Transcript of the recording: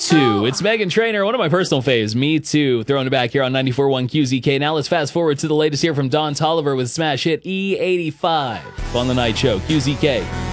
Too. It's Meghan Trainor, one of my personal faves. Me Too. Throwing it back here on 94.1 QZK. Now let's fast forward to the latest here from Don Toliver with smash hit E85 on the night show. QZK.